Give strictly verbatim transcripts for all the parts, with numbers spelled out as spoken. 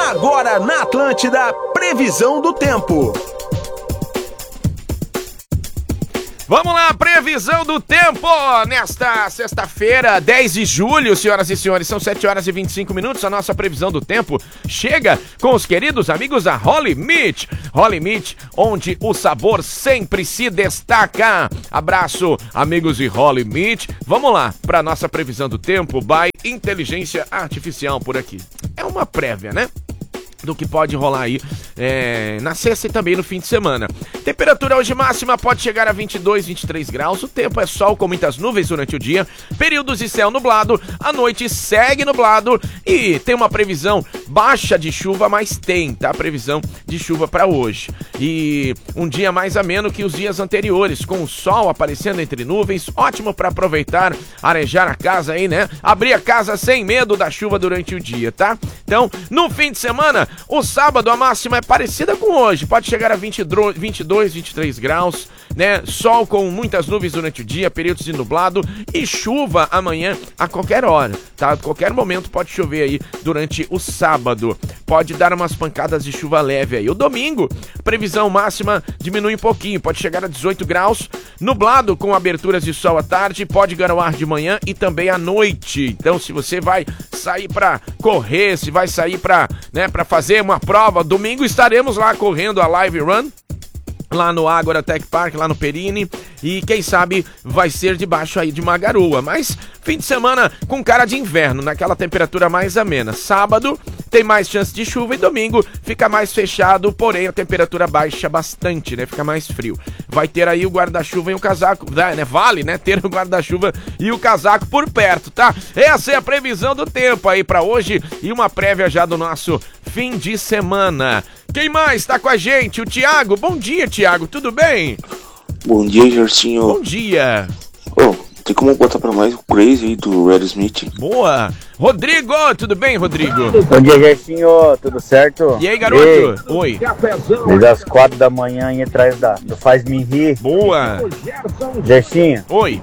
Agora na Atlântida, previsão do tempo. Vamos lá, previsão do tempo nesta sexta-feira, dez de julho, senhoras e senhores, são sete horas e vinte e cinco minutos, a nossa previsão do tempo chega com os queridos amigos da Holy Meat, Holy Meat, onde o sabor sempre se destaca. Abraço, amigos de Holy Meat. Vamos lá, para nossa previsão do tempo by Inteligência Artificial por aqui. É uma prévia, né? Do que pode rolar aí é, na sexta e também no fim de semana. Temperatura hoje máxima pode chegar a vinte e dois, vinte e três graus. O tempo é sol com muitas nuvens durante o dia, períodos de céu nublado, a noite segue nublado e tem uma previsão baixa de chuva, mas tem, tá? Previsão de chuva para hoje. E um dia mais ameno que os dias anteriores, com o sol aparecendo entre nuvens, ótimo para aproveitar, arejar a casa aí, né? Abrir a casa sem medo da chuva durante o dia, tá? Então, no fim de semana, o sábado a máxima é parecida com hoje, pode chegar a vinte e dois, vinte e três graus, né? Sol com muitas nuvens durante o dia, períodos de nublado e chuva amanhã a qualquer hora, tá? A qualquer momento pode chover aí durante o sábado, pode dar umas pancadas de chuva leve aí. O domingo, previsão máxima diminui um pouquinho, pode chegar a dezoito graus, nublado com aberturas de sol à tarde, pode garoar de manhã e também à noite. Então, se você vai sair pra correr, se vai sair pra, né, pra fazer uma prova, domingo estaremos lá correndo a Live Run, lá no Ágora Tech Park, lá no Perini, e quem sabe vai ser debaixo aí de uma garoa, mas fim de semana com cara de inverno, naquela temperatura mais amena. Sábado tem mais chance de chuva e domingo fica mais fechado, porém a temperatura baixa bastante, né? Fica mais frio. Vai ter aí o guarda-chuva e o casaco, né? Vale, né? Ter o guarda-chuva e o casaco por perto, tá? Essa é a previsão do tempo aí pra hoje e uma prévia já do nosso fim de semana. Quem mais tá com a gente? O Thiago. Bom dia, Thiago. Tudo bem? Bom dia, Gersinho. Bom dia. Oh, tem como botar pra mais o Crazy aí do Red Smith? Boa. Rodrigo, tudo bem, Rodrigo? Bom dia, Gersinho. Tudo certo? E aí, garoto? Ei. Oi. Desde as quatro da manhã aí atrás da, do Faz Me Rir. Boa. Gersinho. Oi.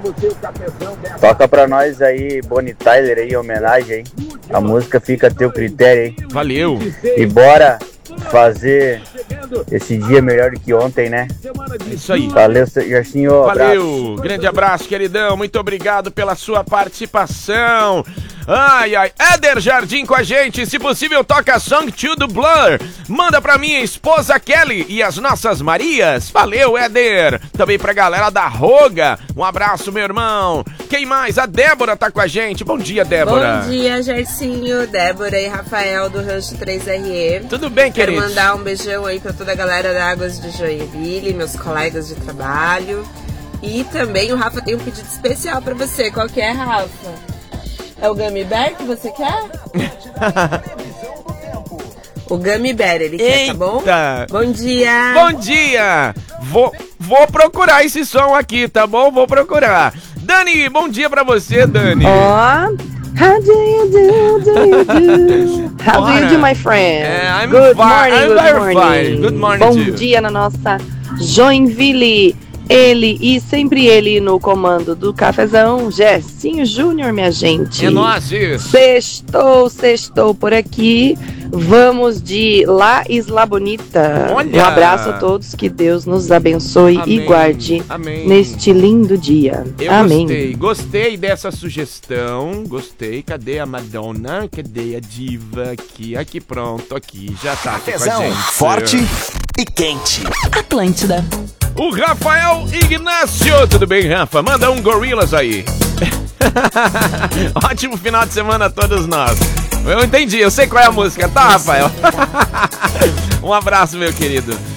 Toca pra nós aí, Bonnie Tyler aí, homenagem aí. A música fica a teu critério aí. Valeu. E bora fazer esse dia melhor do que ontem, né? Isso aí. Valeu, Gersinho. Valeu. Abraço. Grande abraço, queridão. Muito obrigado pela sua participação. Ai, ai. Éder Jardim com a gente. Se possível, toca Song to do Blur. Manda pra minha esposa Kelly e as nossas Marias. Valeu, Éder. Também pra galera da Roga. Um abraço, meu irmão. Quem mais? A Débora tá com a gente. Bom dia, Débora. Bom dia, Gersinho, Débora e Rafael do Rancho três R E. Tudo bem, Quero queridos? mandar um beijão aí pra toda a galera da Águas de Joinville, meus colegas de trabalho. E também o Rafa tem um pedido especial pra você. Qual que é, Rafa? É o Gummy Bear que você quer? O Gummy Bear, ele quer, Eita. tá bom? Bom dia! Bom dia! Vou, vou procurar esse som aqui, tá bom? Vou procurar. Dani, bom dia pra você, Dani. Ó, how do you do, do you do? How do you do, my friend? É, I'm good fine, morning, I'm good very morning. fine. Good morning Bom to you. dia na nossa Joinville. Ele e sempre ele no comando do cafezão, Gersinho Júnior, minha gente. É nóis isso. Sextou, sextou por aqui. Vamos de La Isla Bonita. Olha! Um abraço a todos, que Deus nos abençoe Amém. e guarde Amém. neste lindo dia. Eu Amém. gostei, gostei dessa sugestão, gostei. Cadê a Madonna? Cadê a diva? Aqui, aqui pronto, aqui, já tá aqui com a Cafezão, gente. forte e quente. Atlântida. O Rafael Ignacio, tudo bem, Rafa? Manda um Gorillaz aí. Ótimo final de semana a todos nós. Eu entendi, eu sei qual é a música, tá, Rafael? Um abraço, meu querido.